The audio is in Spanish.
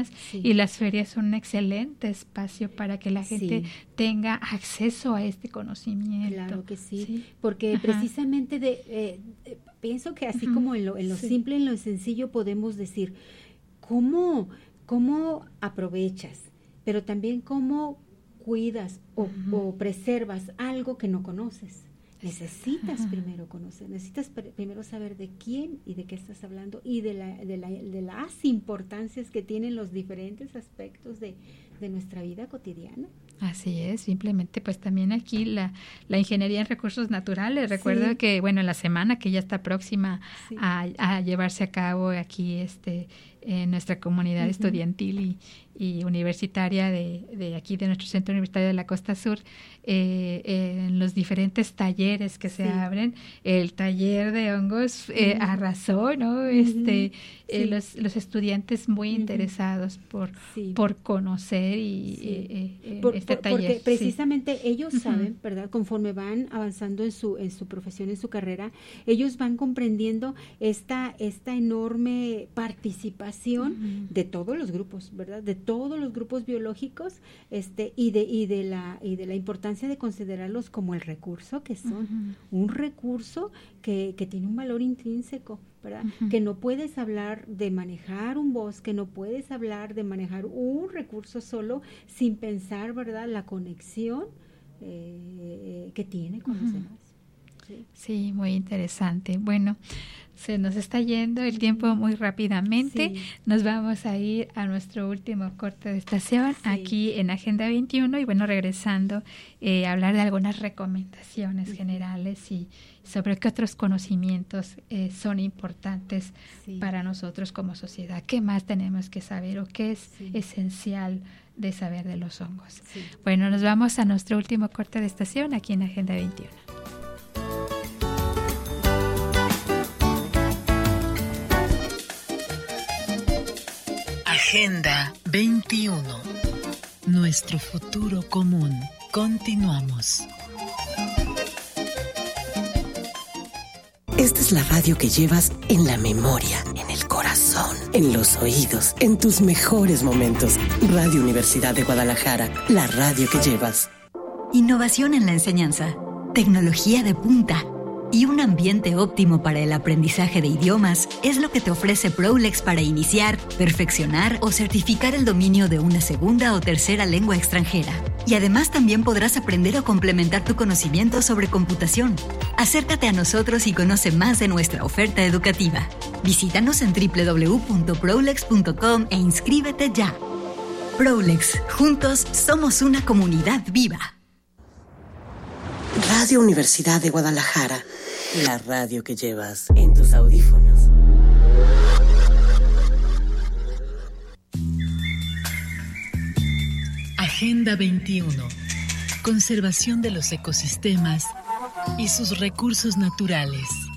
demás, y las ferias son un excelente espacio para que la gente tenga acceso a este conocimiento. Claro que sí. Porque precisamente pienso que así como en lo simple, en lo sencillo podemos decir cómo aprovechas, pero también cómo cuidas o preservas algo que no conoces. Necesitas primero conocer, necesitas primero saber de quién y de qué estás hablando y de las importancias que tienen los diferentes aspectos de nuestra vida cotidiana. Así es, simplemente pues también aquí la ingeniería en recursos naturales. Recuerdo que, bueno, la semana que ya está próxima a llevarse a cabo aquí en nuestra comunidad estudiantil y universitaria de aquí, de nuestro Centro Universitario de la Costa Sur, en los diferentes talleres que se abren. El taller de hongos arrasó, ¿no? Los estudiantes muy interesados por conocer este taller. Porque precisamente ellos saben, ¿verdad? Conforme van avanzando en su profesión, en su carrera, ellos van comprendiendo esta enorme participación de todos los grupos, ¿verdad? De todos los grupos biológicos, y de la importancia de considerarlos como el recurso que son, un recurso que tiene un valor intrínseco, ¿verdad? Que no puedes hablar de manejar un bosque, no puedes hablar de manejar un recurso solo sin pensar, ¿verdad?, la conexión que tiene con los demás. Sí, muy interesante. Bueno, se nos está yendo el tiempo muy rápidamente. Nos vamos a ir a nuestro último corte de estación aquí en Agenda 21 y bueno, regresando a hablar de algunas recomendaciones generales y sobre qué otros conocimientos son importantes para nosotros como sociedad. ¿Qué más tenemos que saber o qué es esencial de saber de los hongos? Bueno, nos vamos a nuestro último corte de estación aquí en Agenda 21. Agenda 21. Nuestro futuro común. Continuamos. Esta es la radio que llevas en la memoria, en el corazón, en los oídos, en tus mejores momentos. Radio Universidad de Guadalajara, la radio que llevas. Innovación en la enseñanza, tecnología de punta y un ambiente óptimo para el aprendizaje de idiomas es lo que te ofrece Prolex para iniciar, perfeccionar o certificar el dominio de una segunda o tercera lengua extranjera. Y además también podrás aprender o complementar tu conocimiento sobre computación. Acércate a nosotros y conoce más de nuestra oferta educativa. Visítanos en www.prolex.com e inscríbete ya. Prolex, juntos somos una comunidad viva. Radio Universidad de Guadalajara, la radio que llevas en tus audífonos. Agenda 21. Conservación de los ecosistemas y sus recursos naturales.